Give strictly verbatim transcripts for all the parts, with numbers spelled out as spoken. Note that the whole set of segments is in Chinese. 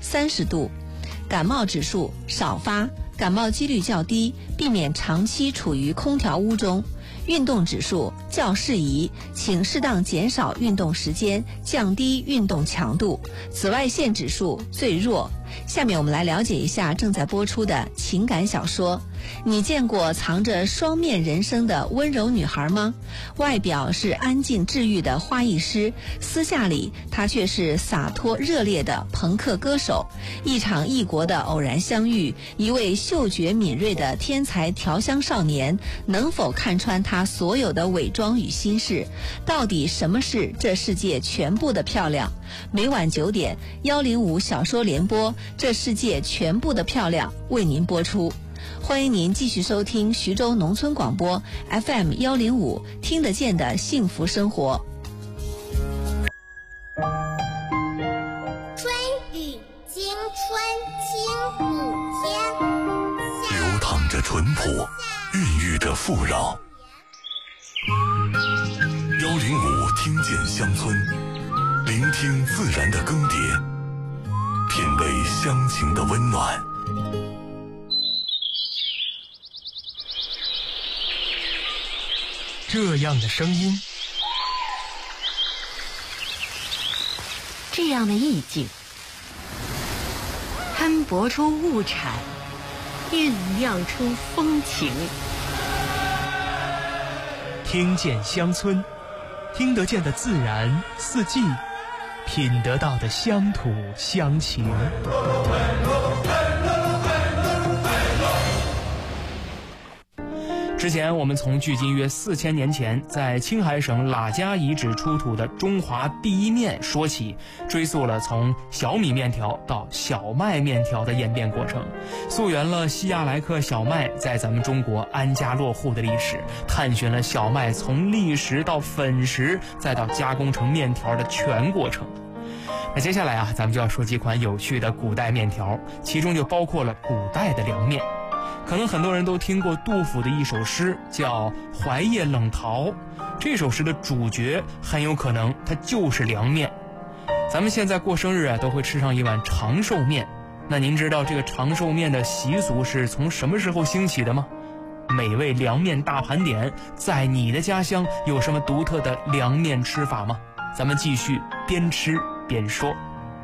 三十度。感冒指数少发，感冒几率较低，避免长期处于空调屋中。运动指数较适宜，请适当减少运动时间，降低运动强度。紫外线指数最弱。下面我们来了解一下正在播出的情感小说。你见过藏着双面人生的温柔女孩吗？外表是安静治愈的花艺师，私下里她却是洒脱热烈的朋克歌手。一场异国的偶然相遇，一位嗅觉敏锐的天才调香少年，能否看穿她所有的伪装与心事？到底什么是这世界全部的漂亮？每晚九点，幺零五小说联播，这世界全部的漂亮为您播出。欢迎您继续收听徐州农村广播 F M 幺零五，听得见的幸福生活。 春雨惊春清谷间， 流淌着淳朴，孕育着富饶。幺零五听见乡村，聆听自然的更迭，品味乡情的温暖。 这样的声音， 这样的意境，摊薄出物产，酝酿出风情。 听见乡村，听得见的自然四季，品得到的乡土乡情。之前我们从距今约四千年前在青海省喇家遗址出土的中华第一面说起，追溯了从小米面条到小麦面条的演变过程，溯源了西亚来克小麦在咱们中国安家落户的历史，探寻了小麦从砾石到粉石再到加工成面条的全过程。那接下来啊，咱们就要说几款有趣的古代面条，其中就包括了古代的凉面。可能很多人都听过杜甫的一首诗叫《怀夜冷桃》，这首诗的主角很有可能它就是凉面。咱们现在过生日啊，都会吃上一碗长寿面。那您知道这个长寿面的习俗是从什么时候兴起的吗？美味凉面大盘点，在你的家乡有什么独特的凉面吃法吗？咱们继续边吃边说。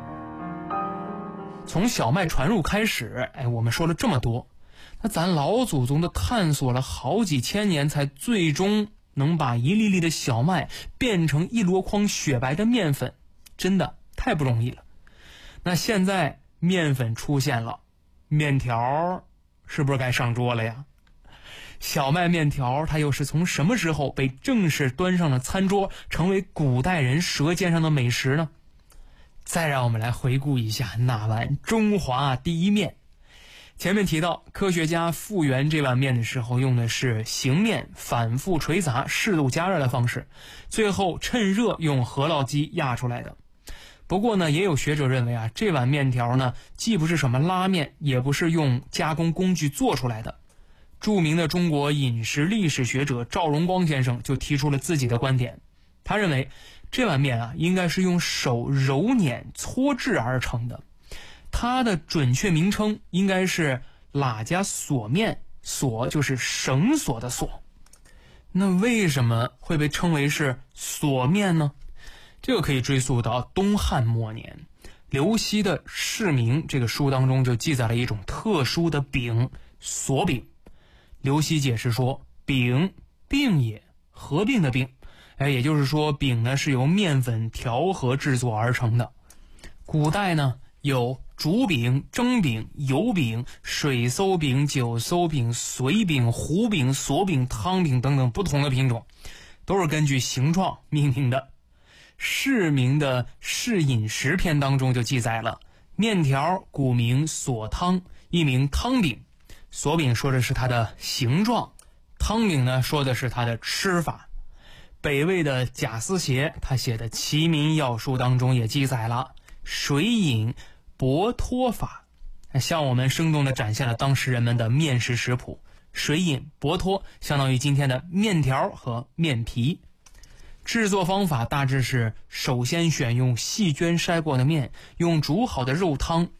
从小麦传入开始，哎，我们说了这么多，那咱老祖宗的探索了好几千年，才最终能把一粒粒的小麦变成一箩筐雪白的面粉，真的太不容易了。那现在面粉出现了，面条是不是该上桌了呀？小麦面条它又是从什么时候被正式端上了餐桌，成为古代人舌尖上的美食呢？再让我们来回顾一下那碗中华第一面。前面提到，科学家复原这碗面的时候，用的是醒面反复捶砸适度加热的方式，最后趁热用饸烙机压出来的。不过呢，也有学者认为啊，这碗面条呢，既不是什么拉面，也不是用加工工具做出来的。著名的中国饮食历史学者赵荣光先生就提出了自己的观点，他认为这碗面啊，应该是用手揉捻搓制而成的。它的准确名称应该是喇家锁面，锁就是绳索的锁。那为什么会被称为是锁面呢？这个可以追溯到东汉末年，刘熙的《释名》这个书当中就记载了一种特殊的饼，锁饼。刘熙解释说，饼，并也，合并的并，哎，也就是说饼呢是由面粉调和制作而成的。古代呢有煮饼、蒸饼、油饼、水馊饼、酒馊饼、随饼、糊饼、锁饼、汤饼等等不同的品种，都是根据形状命名的。释名的《释饮食篇》当中就记载了，面条古名锁汤，一名汤饼。锁饼说的是它的形状，汤饼呢说的是它的吃法。北魏的贾思勰他写的《齐民要术》当中也记载了水饮薄脱法，向我们生动地展现了当时人们的面食食谱。水饮薄脱相当于今天的面条和面皮。制作方法大致是，首先选用细绢筛过的面，用煮好的肉汤